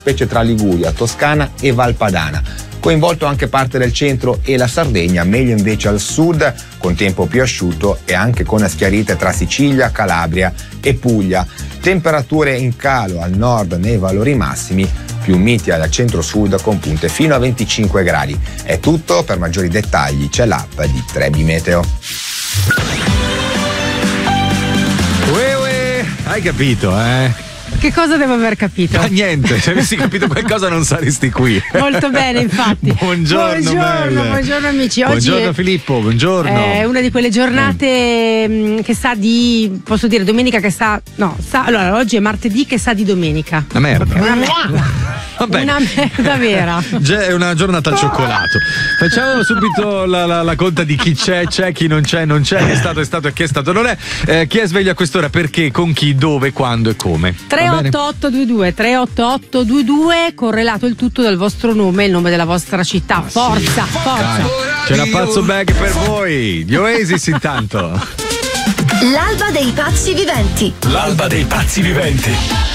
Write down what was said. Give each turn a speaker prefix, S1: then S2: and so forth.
S1: specie tra Liguria, Toscana e Valpadana. Coinvolto anche parte del centro e la Sardegna, meglio invece al sud, con tempo più asciutto e anche con schiarite tra Sicilia, Calabria e Puglia. Temperature in calo al nord nei valori massimi, più miti al centro-sud con punte fino a 25 gradi. È tutto, per maggiori dettagli c'è l'app di Trebi Meteo.
S2: Hai capito, eh?
S3: Che cosa devo aver capito?
S2: Ma niente, se avessi capito qualcosa non saresti qui.
S3: Molto bene, infatti.
S2: Buongiorno
S3: amici. Oggi
S2: buongiorno Filippo, buongiorno.
S3: È una di quelle giornate che sa di, posso dire, domenica che sa, allora oggi è martedì che sa di domenica.
S2: Una merda.
S3: Una merda.
S2: Vabbè.
S3: Una merda vera.
S2: È una giornata al cioccolato. Facciamo subito la conta di chi c'è, chi non c'è, chi è stato e chi è stato non è. Chi è sveglio a quest'ora, perché, con chi, dove, quando e come.
S3: 38822, correlato il tutto dal vostro nome e il nome della vostra città. Forza.
S2: Dai, c'è la pazzo bag per voi. Gli Oasis intanto.
S4: L'alba dei pazzi viventi.